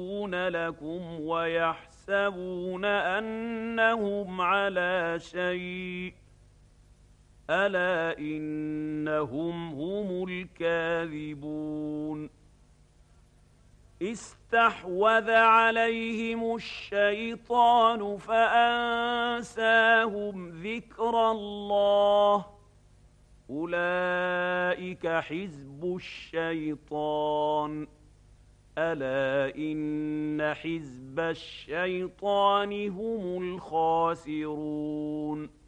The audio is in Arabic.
لكم ويحسبون أنهم على شيء ألا إنهم هم الكاذبون استحوذ عليهم الشيطان فأنساهم ذكر الله أولئك حزب الشيطان ألا إن حزب الشيطان هم الخاسرون